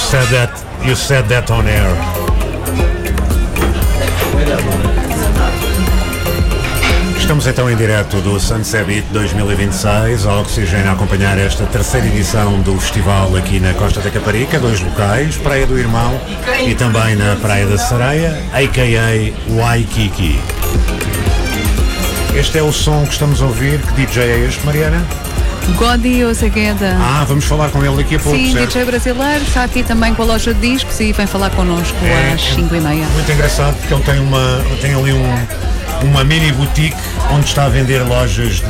You said that on air. Estamos então em direto do Sunset Beat 2026, ao Oxigênio, a acompanhar esta terceira edição do festival aqui na Costa da Caparica, 2 locais, Praia do Irmão e também na Praia da Sereia, a.k.a. Waikiki. Este é o som que estamos a ouvir. Que DJ é este, Mariana? Godi Osegueda. Vamos falar com ele daqui a pouco. Sim, certo? DJ brasileiro, está aqui também com a loja de discos e vem falar connosco às 5h30. Muito engraçado porque ele tem ali uma mini boutique onde está a vender lojas,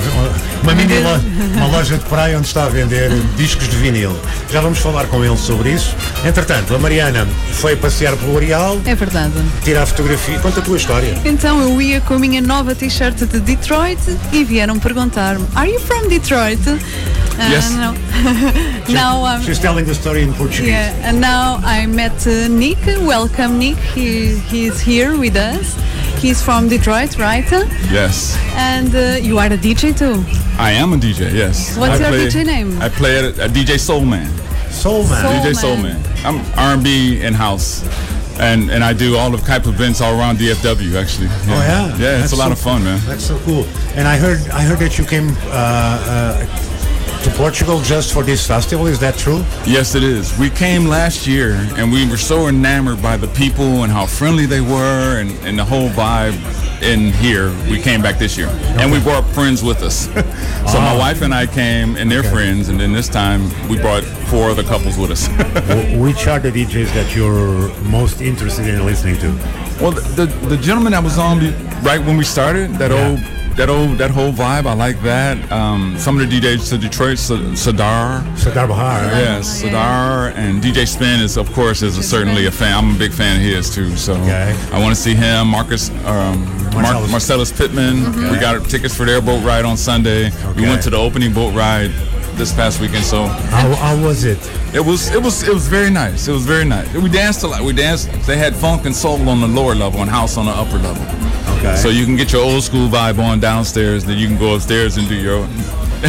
uma loja de praia onde está a vender discos de vinil. Já vamos falar com ele sobre isso. Entretanto, a Mariana foi passear pelo Areal. É verdade. Tirar fotografia. Conta a tua história. Então eu ia com a minha nova t-shirt de Detroit e vieram perguntar-me: Are you from Detroit? Yes. No. Now She's telling the story in Portuguese. Yeah, and now I met Nick. Welcome, Nick. He's here with us. He's from Detroit, right? Yes. And you are a DJ too. I am a DJ, yes. What's your DJ name? I play at a DJ Soulman. Soulman. DJ Soulman. I'm R&B in house. And I do all of type of events all around DFW, actually. Yeah. Oh yeah. Yeah, it's a lot of fun, man. That's so cool. And I heard that you came to Portugal just for this festival. Is that true? Yes, it is. We came last year and we were so enamored by the people and how friendly they were and the whole vibe in here. We came back this year. Okay. And we brought friends with us. So my wife and I came and their friends, and then this time we brought 4 other couples with us. Which are the DJs that you're most interested in listening to? Well, the gentleman that was on right when we started, that whole vibe, I like that. Some of the DJs to Detroit, Sadar Bahar. Yes, Sadar, and DJ Spin is certainly a fan. I'm a big fan of his too. So I want to see him. Marcellus Pittman. Okay. We got tickets for their boat ride on Sunday. Okay. We went to the opening boat ride this past weekend. So how was it? It was very nice. It was very nice. We danced a lot. They had funk and soul on the lower level and house on the upper level. Okay. So you can get your old school vibe on downstairs, then you can go upstairs and do your own.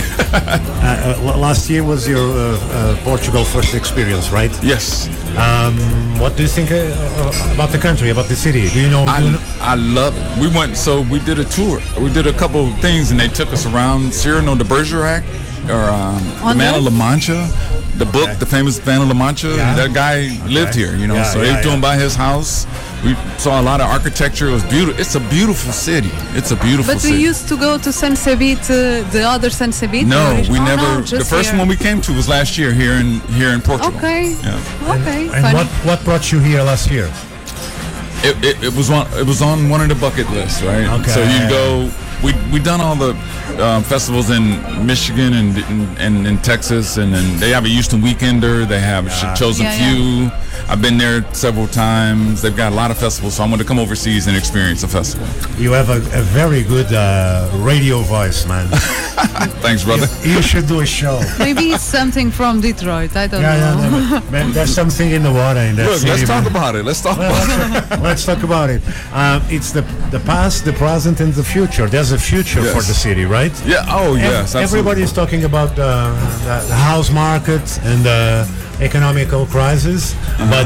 Last year was your Portugal first experience, right? Yes. What do you think about the country, about the city? Do you know? I love it. We did a tour. We did a couple of things, and they took us around Cyrano de Bergerac, or the Man of La Mancha. The book, the famous Man of La Mancha, that guy lived here, they were doing by his house. We saw a lot of architecture. It was beautiful. It's a beautiful city. But we used to go to Sunset Beat, the other Sunset Beat? No, we never. No, the first one we came to was last year here in Portugal. Okay. Yeah. Okay. And what brought you here last year? It was on one of the bucket lists, right? Okay. So you go. We done all the festivals in Michigan and in Texas, and then they have a Houston Weekender. They have Chosen Few. I've been there several times. They've got a lot of festivals, so I'm going to come overseas and experience a festival. You have a very good radio voice, man. Thanks, brother. You should do a show. Maybe it's something from Detroit. I don't know. Yeah, man, there's something in the water in that Look, city. let's talk about it. Let's talk about it. It's the past, the present, and the future. There's a future for the city, right? Yeah. Oh, yes. Everybody is talking about the house market and the economical crisis, but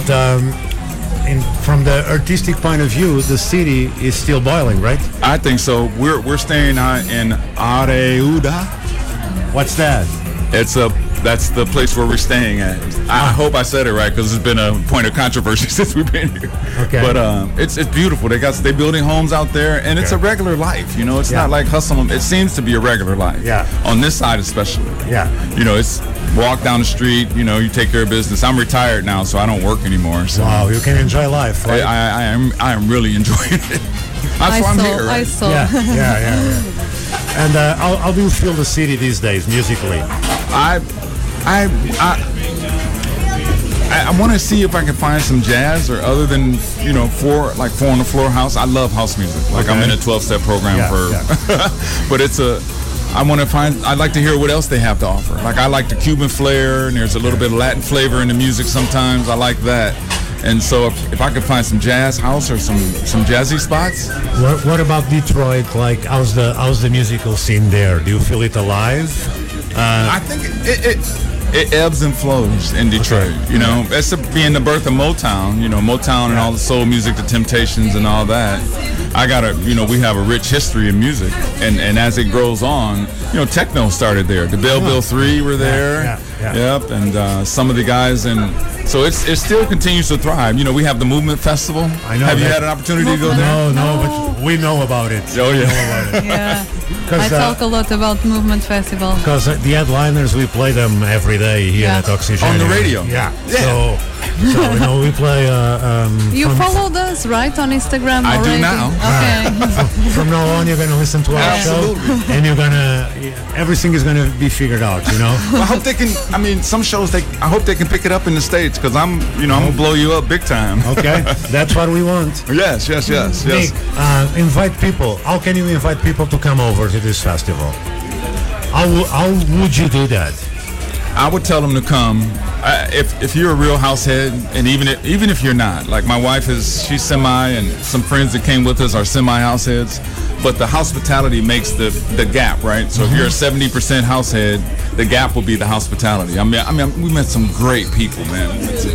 from the artistic point of view, the city is still boiling, right? I think so. We're staying in Areuda. What's that? That's the place where we're staying at. I hope I said it right because it's been a point of controversy since we've been here. Okay. But it's beautiful. They building homes out there, and it's a regular life. It's not like hustle. It seems to be a regular life. Yeah. On this side especially. Yeah. It's walk down the street. You take care of business. I'm retired now, so I don't work anymore. So wow, you can enjoy life. Right? I am really enjoying it. That's why I'm here. Right? I saw. Yeah. And how do you feel the city these days musically? I want to see if I can find some jazz or other than 4 on the floor house. I love house music. Like I'm in a 12-step program but I'd like to hear what else they have to offer. Like I like the Cuban flair, and there's a little bit of Latin flavor in the music sometimes. I like that. And so if I could find some jazz house or some jazzy spots. What about Detroit? Like how's the musical scene there? Do you feel it alive? I think it ebbs and flows in Detroit. You know, that's being the birth of Motown. You know, Motown and all the soul music, the Temptations and all that. We have a rich history in music, and as it grows on, techno started there. The Bell Bill 3 were there. Yep, and some of the guys, and so it still continues to thrive. We have the Movement Festival. I know. Have you had an opportunity to go there? No, but we know about it. Oh yeah. Yeah. I talk a lot about Movement Festival. Because the headliners, we play them every day here at Oxygen. On the radio. Yeah. So we play. You followed us, right, on Instagram I already? do now. Okay. From now on, you're going to listen to our show, and everything is going to be figured out. Well, I hope they can. I mean, some shows I hope they can pick it up in the States, because I'm gonna blow you up big time. Okay, that's what we want. Yes. Nick, invite people. How can you invite people to come over to this festival? How would you do that? I would tell them to come. If you're a real house head, and even if you're not, like my wife she's semi, and some friends that came with us are semi house heads, but the hospitality makes the gap, right? So if you're a 70% house head, the gap will be the hospitality. I mean, we met some great people, man.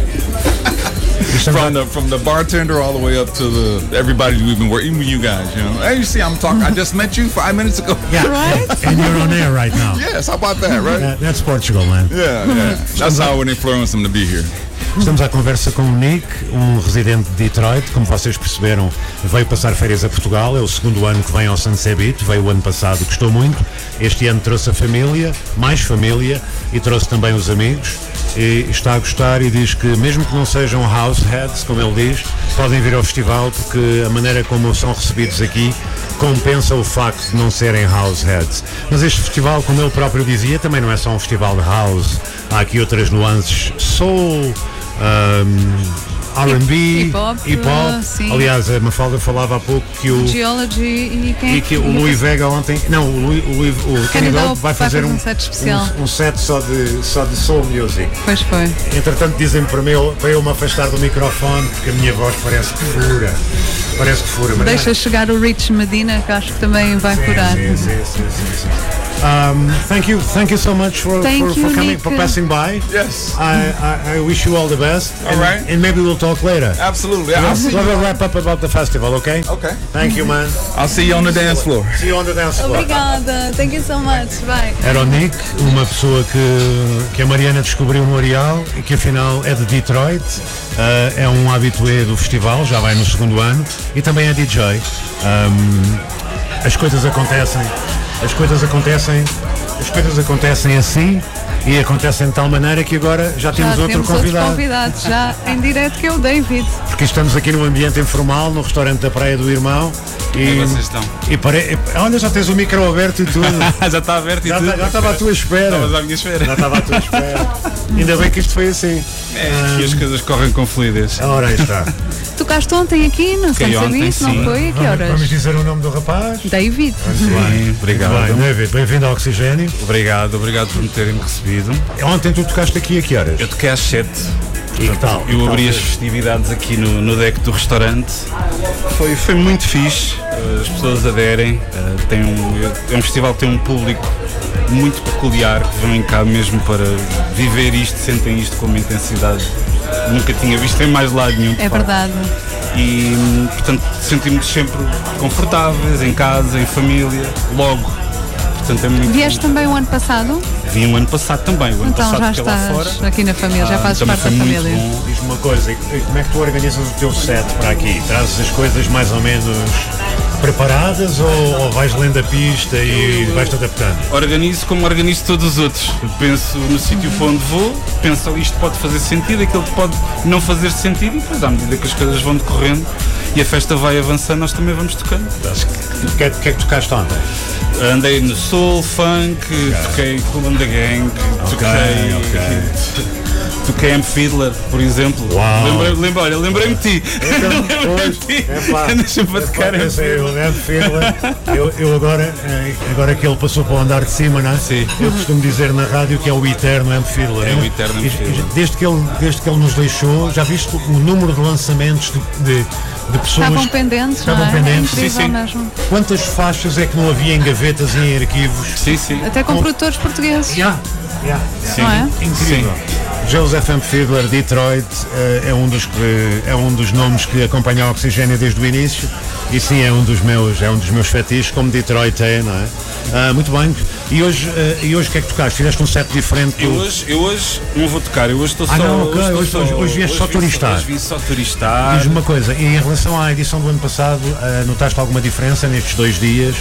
From the bartender all the way up to everybody we've been working with, you guys. Hey, you see, I'm talking. I just met you 5 minutes ago. Yeah, right. And you're on air right now. Yes, how about that, right? That's Portugal, man. Yeah. That's how we influence them to be here. Estamos à conversa com o Nick, residente de Detroit. Como vocês perceberam, veio passar férias a Portugal. É o segundo ano que vem ao Sunset Beat. Veio o ano passado, gostou muito. Este ano trouxe a família, mais família, e trouxe também os amigos. E está a gostar e diz que, mesmo que não sejam house heads, como ele diz, podem vir ao festival, porque a maneira como são recebidos aqui compensa o facto de não serem house heads. Mas este festival, como ele próprio dizia, também não é só um festival de house. Há aqui outras nuances: soul, R&B, hip-hop. Aliás, a Mafalda falava há pouco que o Geology e que o Louis Vega ontem, o Kenny Dope vai fazer um set só de soul music. Pois foi. Entretanto, dizem para eu me afastar do microfone, porque a minha voz parece que fura. Mas deixa chegar o Rich Medina, que acho que também vai furar. Sim. Thank you so much for coming, Nick. for passing by. Yes. I wish you all the best. All right. And maybe we'll talk later. Absolutely. We'll have a wrap up about the festival, okay? Okay. Thank you, man. I'll see you on the dance floor. See you on the dance floor. Obrigada. Thank you so much. Bye. Era o Nick, uma pessoa que a Mariana descobriu no Areal e que afinal é de Detroit. É um habitué do festival, já vai no segundo ano, e também é DJ. As coisas acontecem assim, e acontecem de tal maneira que agora já temos outro convidado. Já em direto, que é o David. Porque estamos aqui num ambiente informal, no restaurante da Praia do Irmão. E vocês estão? Olha, já tens o micro aberto e tudo. Já está aberto e tudo. Já estava à tua espera. Estavas à minha espera. Já estava à tua espera. Ainda bem que isto foi assim. Que as coisas correm com fluidez. Ora, aí está. Tocaste ontem aqui, não sei se não foi? A que horas? Vamos dizer o nome do rapaz? David. Sim, obrigado. David, bem-vindo ao Oxigênio. Obrigado por me terem recebido. Ontem tu tocaste aqui a que horas? Eu toquei às 7. E que tal? Eu abri as festividades aqui no deck do restaurante. Foi muito fixe. As pessoas aderem. É um festival que tem um público muito peculiar, que vêm cá mesmo para viver isto, sentem isto com uma intensidade que nunca tinha visto em mais lado nenhum. É verdade. E, portanto, sentimos sempre confortáveis, em casa, em família, logo. Portanto, é muito... Vieste também o ano passado? Vim o ano passado também. O ano então passado já estás lá fora. Aqui na família, já fazes parte da família. Diz-me uma coisa, como é que tu organizas o teu set para aqui? Trazes as coisas mais ou menos preparadas ou vais lendo a pista e vais-te adaptando? Organizo como organizo todos os outros. Penso no sítio para onde vou, penso isto pode fazer sentido, aquilo pode não fazer sentido, e depois à medida que as coisas vão decorrendo e a festa vai avançando, nós também vamos tocando. O que é que tocaste ontem? Andei no soul, funk, toquei Cool and the Gang, toquei M. Fiddler, por exemplo. Lembrei-me de ti. Andas sempre a tocar M. Fiddler. Eu agora que ele passou para o andar de cima, não é? Sim. Eu costumo dizer na rádio que é o eterno M. Fiddler. É o eterno M. Fiddler. Desde que ele nos deixou, já viste o número de lançamentos de pessoas. Estavam pendentes, não é? Pendentes. É incrível mesmo. Quantas faixas é que não havia em gavetas e em arquivos? Sim. Até com produtores portugueses. Sim. Não é? Incrível. Joseph M. Fiedler, Detroit, é um dos nomes que acompanha o Oxigênio desde o início e sim, é um dos meus fetiches, como Detroit é, não é? Muito bem. E hoje o que é que tocaste? Fizeste um set diferente? Eu hoje não vou tocar, eu hoje estou só... não, ok, hoje vieste só turistar. Hoje vim só turistar. Diz-me uma coisa, em relação à edição do ano passado, notaste alguma diferença nestes 2 dias?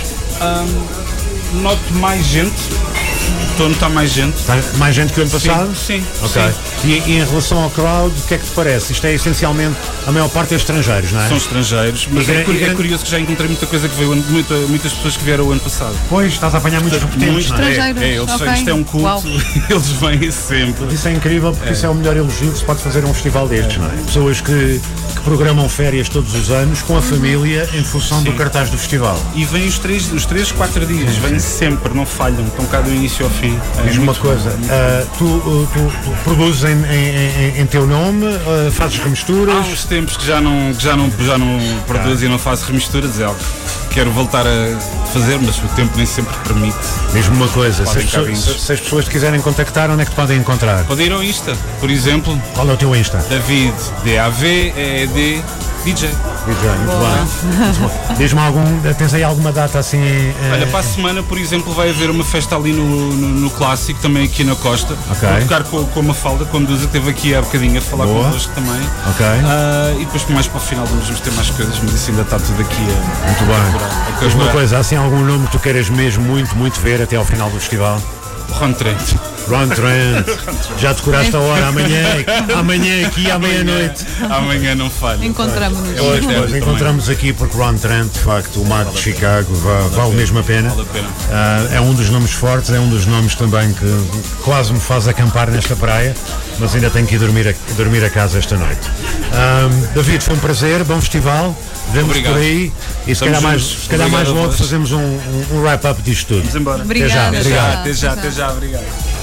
Noto mais gente. Estou a notar mais gente. Mais gente que o ano passado? Sim. Ok. Sim. E em relação ao crowd, o que é que te parece? Isto é essencialmente, a maior parte é estrangeiros, não é? São estrangeiros, mas é curioso que já encontrei muita coisa que veio, muitas pessoas que vieram o ano passado. Pois, estás a apanhar muitos repetentes, não é? Estrangeiros. Ok. Isto é um culto, Uau. eles vêm sempre. Isso é incrível porque isso é o melhor elogio que se pode fazer a um festival destes, não é? Pessoas que programam férias todos os anos com a família em função do cartaz do festival. E vêm os 3, 4 dias, vêm sempre, não falham, estão cá do início ao fim. Diz-me uma coisa, tu produzes em teu nome, fazes remisturas? Há uns tempos que já não produzo e não faço remisturas, é algo que quero voltar a fazer, mas o tempo nem sempre permite. Diz-me uma coisa, se Podem as pessoas te quiserem contactar, onde é que te podem encontrar? Pode ir ao Insta, por exemplo, Qual é o teu Insta? David, D-A-V-E-D, DJ. Muito bem. Diz-me tens aí alguma data assim? Olha, para a semana, por exemplo, vai haver uma festa ali no Clássico, também aqui na Costa. Ok. Vou tocar com a Mafalda, com a Medusa, esteve aqui há bocadinho a falar Boa. convosco também. Ok. E depois mais para o final vamos ter mais coisas, mas isso ainda está tudo aqui a... Muito bem. Diz-me uma coisa, há assim algum nome que tu queiras mesmo muito ver até ao final do festival? Ron Trent. Ron Trent. Já decoraste a hora, amanhã aqui à meia-noite. Amanhã não falha. Encontramos-nos. Encontramos aqui porque Ron Trent, de facto, o Mago de Chicago, vale mesmo a pena. Vale a pena. É um dos nomes fortes, é um dos nomes também que quase me faz acampar nesta praia, mas ainda tenho que ir dormir a casa esta noite. David, foi um prazer, bom festival, vemos por aí e se calhar mais logo fazemos um wrap-up disto tudo. Vamos embora. Obrigada. Até já. Até já, obrigado.